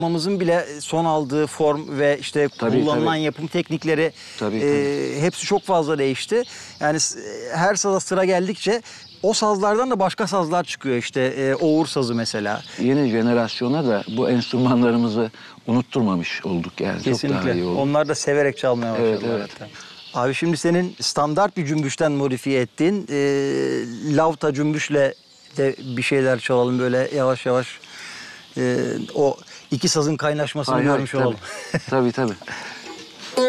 Mamızın bile son aldığı form ve işte kullanılan yapım teknikleri hepsi çok fazla değişti. Yani her saza sıra geldikçe o sazlardan da başka sazlar çıkıyor işte Oğur sazı mesela. Yeni jenerasyona da bu enstrümanlarımızı unutturmamış olduk yani. Kesinlikle. Çok daha iyi oldu. Onlar da severek çalmaya başladılar. Evet. Abi şimdi senin standart bir cümbüşten modifiye ettiğin lavta cümbüşle de bir şeyler çalalım böyle yavaş yavaş. O iki sazın kaynaşmasını görmüş olalım. Tabii.